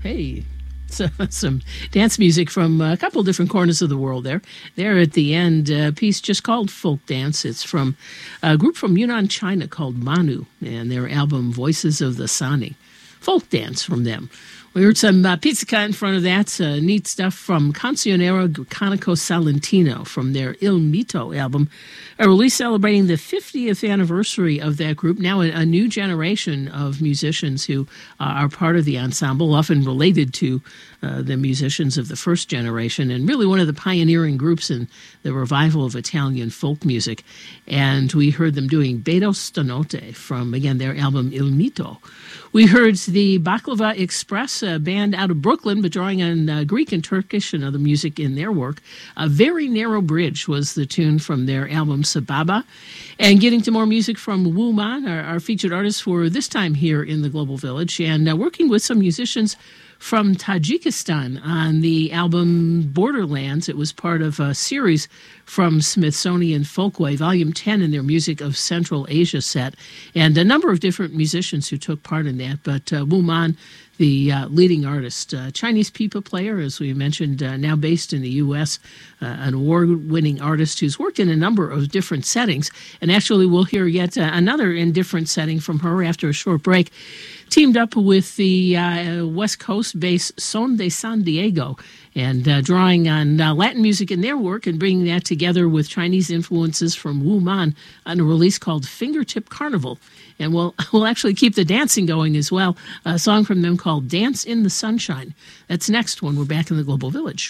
Hey, so, some dance music from a couple different corners of the world there. There at the end, a piece just called Folk Dance. It's from a group from Yunnan, China called Manu, and their album Voices of the Sani. Folk dance from them. We heard some pizzica in front of that. Neat stuff from Cancionero Gricanico Salentino from their Il Mito album, a release celebrating the 50th anniversary of that group. Now a new generation of musicians who are part of the ensemble, often related to the musicians of the first generation, and really one of the pioneering groups in the revival of Italian folk music. And we heard them doing Beto Stanotte from, again, their album Il Mito. We heard the Baklava Express, a band out of Brooklyn, but drawing on Greek and Turkish and other music in their work. A Very Narrow Bridge was the tune from their album Sababa. And getting to more music from Wu Man, our featured artist for this time here in the Global Village, and working with some musicians from Tajikistan on the album Borderlands. It was part of a series from Smithsonian Folkway, Volume 10 in their Music of Central Asia set, and a number of different musicians who took part in that. But Wu Man, the leading artist, Chinese pipa player, as we mentioned, now based in the U.S., an award-winning artist who's worked in a number of different settings. And actually, we'll hear yet another in different setting from her after a short break. Teamed up with the West Coast-based Son de San Diego, and drawing on Latin music in their work and bringing that together with Chinese influences from Wu Man on a release called Fingertip Carnival. And we'll actually keep the dancing going as well. A song from them called Dance in the Sunshine. That's next when we're back in the Global Village.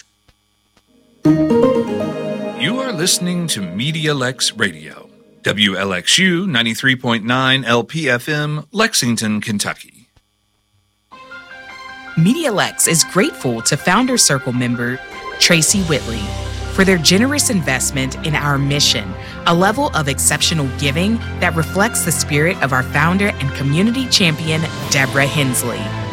You are listening to Media Lex Radio, WLXU 93.9 LPFM, Lexington, Kentucky. Media Lex is grateful to Founder Circle member Tracy Whitley for their generous investment in our mission, a level of exceptional giving that reflects the spirit of our founder and community champion, Deborah Hensley.